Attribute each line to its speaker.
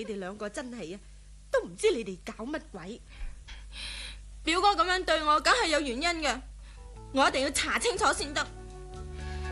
Speaker 1: 你哋兩個真係啊，都唔知你哋搞乜鬼。
Speaker 2: 表哥咁樣對我，梗係有原因嘅，我一定要查清楚先得。